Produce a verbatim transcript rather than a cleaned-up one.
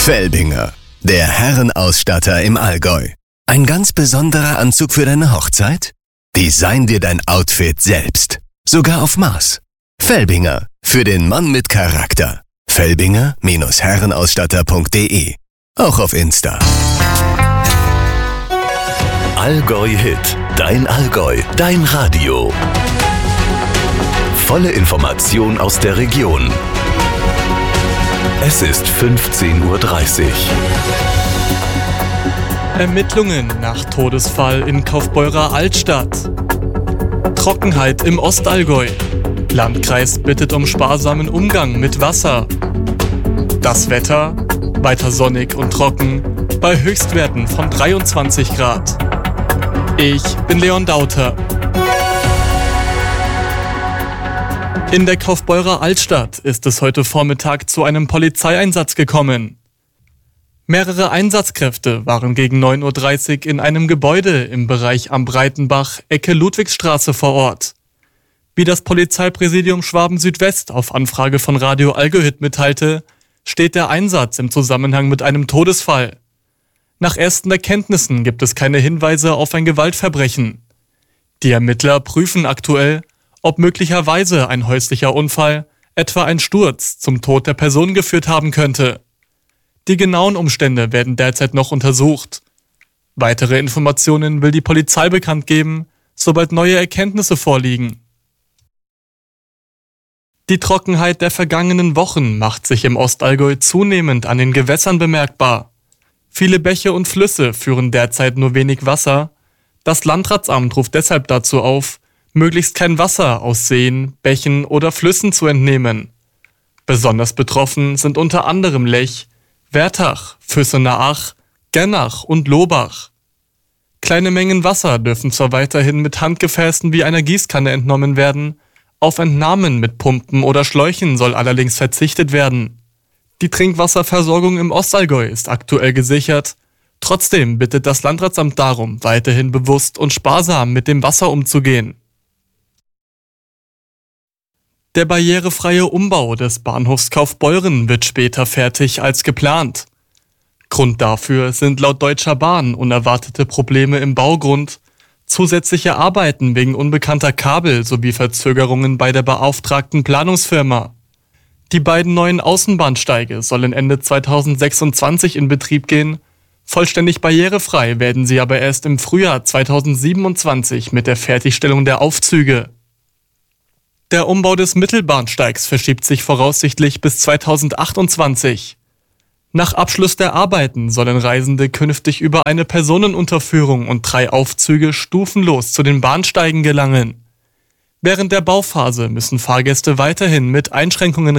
Felbinger, der Herrenausstatter im Allgäu. Ein ganz besonderer Anzug für deine Hochzeit? Design dir dein Outfit selbst. Sogar auf Maß. Felbinger, für den Mann mit Charakter. Felbinger Herrenausstatter punkt de. Auch auf Insta. Allgäu Hit. Dein Allgäu. Dein Radio. Volle Information aus der Region. Es ist fünfzehn Uhr dreißig. Ermittlungen nach Todesfall in Kaufbeurer Altstadt. Trockenheit im Ostallgäu. Landkreis bittet um sparsamen Umgang mit Wasser. Das Wetter, weiter sonnig und trocken, bei Höchstwerten von dreiundzwanzig Grad. Ich bin Leon Dauter. In der Kaufbeurer Altstadt ist es heute Vormittag zu einem Polizeieinsatz gekommen. Mehrere Einsatzkräfte waren gegen neun Uhr dreißig in einem Gebäude im Bereich Am Breitenbach, Ecke Ludwigstraße vor Ort. Wie das Polizeipräsidium Schwaben-Südwest auf Anfrage von Radio Allgäu Hit mitteilte, steht der Einsatz im Zusammenhang mit einem Todesfall. Nach ersten Erkenntnissen gibt es keine Hinweise auf ein Gewaltverbrechen. Die Ermittler prüfen aktuell, ob möglicherweise ein häuslicher Unfall, etwa ein Sturz, zum Tod der Person geführt haben könnte. Die genauen Umstände werden derzeit noch untersucht. Weitere Informationen will die Polizei bekannt geben, sobald neue Erkenntnisse vorliegen. Die Trockenheit der vergangenen Wochen macht sich im Ostallgäu zunehmend an den Gewässern bemerkbar. Viele Bäche und Flüsse führen derzeit nur wenig Wasser. Das Landratsamt ruft deshalb dazu auf, möglichst kein Wasser aus Seen, Bächen oder Flüssen zu entnehmen. Besonders betroffen sind unter anderem Lech, Wertach, Füssener-Ach, Gernach und Lohbach. Kleine Mengen Wasser dürfen zwar weiterhin mit Handgefäßen wie einer Gießkanne entnommen werden, auf Entnahmen mit Pumpen oder Schläuchen soll allerdings verzichtet werden. Die Trinkwasserversorgung im Ostallgäu ist aktuell gesichert. Trotzdem bittet das Landratsamt darum, weiterhin bewusst und sparsam mit dem Wasser umzugehen. Der barrierefreie Umbau des Bahnhofs Kaufbeuren wird später fertig als geplant. Grund dafür sind laut Deutscher Bahn unerwartete Probleme im Baugrund, zusätzliche Arbeiten wegen unbekannter Kabel sowie Verzögerungen bei der beauftragten Planungsfirma. Die beiden neuen Außenbahnsteige sollen Ende zweitausendsechsundzwanzig in Betrieb gehen, vollständig barrierefrei werden sie aber erst im Frühjahr zweitausendsiebenundzwanzig mit der Fertigstellung der Aufzüge. Der Umbau des Mittelbahnsteigs verschiebt sich voraussichtlich bis zweitausendachtundzwanzig. Nach Abschluss der Arbeiten sollen Reisende künftig über eine Personenunterführung und drei Aufzüge stufenlos zu den Bahnsteigen gelangen. Während der Bauphase müssen Fahrgäste weiterhin mit Einschränkungen